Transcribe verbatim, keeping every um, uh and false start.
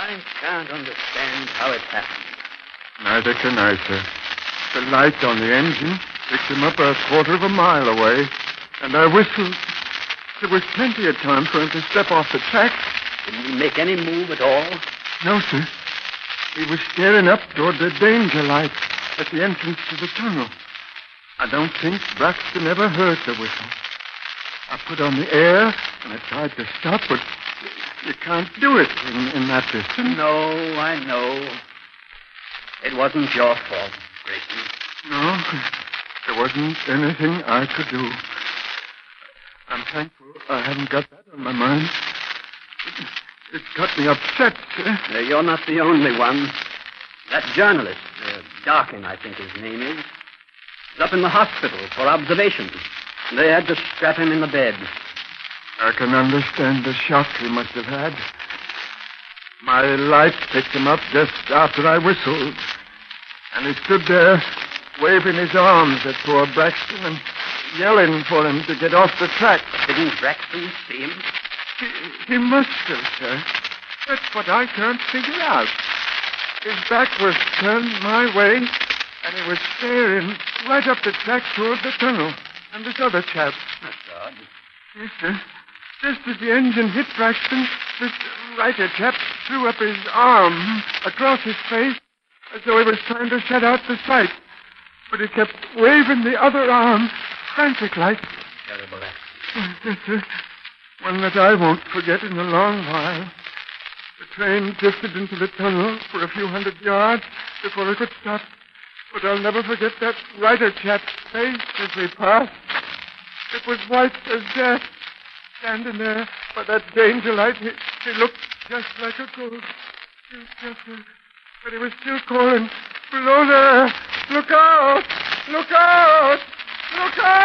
I can't understand how it happened. Neither can I, sir. The light on the engine picked him up a quarter of a mile away, and I whistled. There was plenty of time for him to step off the track. Didn't he make any move at all? No, sir. He was staring up toward the danger light at the entrance to the tunnel. I don't think Braxton ever heard the whistle. I put on the air, and I tried to stop, but you can't do it in, in that distance. No, I know. It wasn't your fault, Grayson. No, there wasn't anything I could do. I'm thankful I haven't got that on my mind. It, it got me upset, sir. Uh, you're not the only one. That journalist, uh, Darkin, I think his name is, is up in the hospital for observation. They had to strap him in the bed. I can understand the shock he must have had. My light picked him up just after I whistled. And he stood there, waving his arms at poor Braxton and yelling for him to get off the track. Didn't Braxton see him? He, he must have, sir. That's what I can't figure out. His back was turned my way, and he was staring right up the track toward the tunnel. And this other chap. That's odd. Yes, sir. Just as the engine hit Braxton, this writer chap threw up his arm across his face as though he was trying to shut out the sight. But he kept waving the other arm, frantic-like. Terrible accident. Yes, sir. One that I won't forget in a long while. The train drifted into the tunnel for a few hundred yards before it could stop. But I'll never forget that writer chap's face as we passed. It was white as death. Standing there by that danger light, he, he looked just like a ghost. Just a, but he was still calling, "Below there! Look out! Look out! Look out!"